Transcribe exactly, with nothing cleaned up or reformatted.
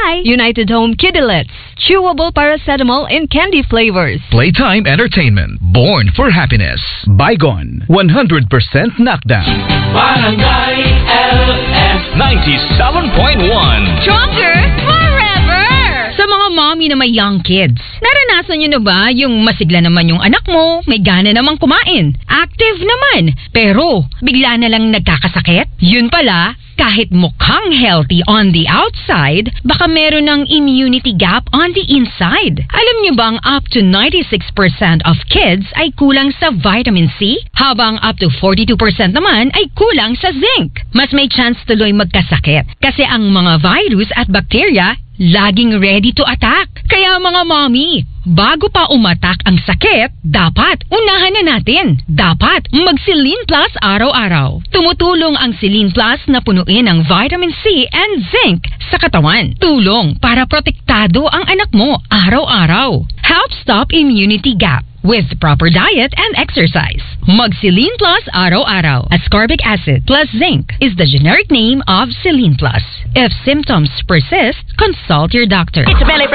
Try United Home Kidilets, chewable paracetamol in candy flavors. Playtime Entertainment, born for happiness. Bygone, one hundred percent knockdown. Barangay L S ninety-seven point one. Stronger forever! Sa mga mommy na may young kids, naranasan nyo na ba yung masigla naman yung anak mo, may gana namang kumain, active naman, pero bigla na lang nagkakasakit? Yun pala, kahit mukhang healthy on the outside, baka meron ng immunity gap on the inside. Alam nyo bang up to ninety-six percent of kids ay kulang sa vitamin C, habang up to forty-two percent naman ay kulang sa zinc? Mas may chance tuloy magkasakit kasi ang mga virus at bacteria laging ready to attack. Kaya mga mommy, bago pa umatak ang sakit, dapat unahan na natin. Dapat mag-Celine Plus araw-araw. Tumutulong ang Celine Plus na punuin ng vitamin C and zinc sa katawan. Tulong para protektado ang anak mo araw-araw. Help stop immunity gap with proper diet and exercise. Mag-Celine Plus araw-araw. Ascorbic acid plus zinc is the generic name of Celine Plus. If symptoms persist, consult your doctor. It's Belly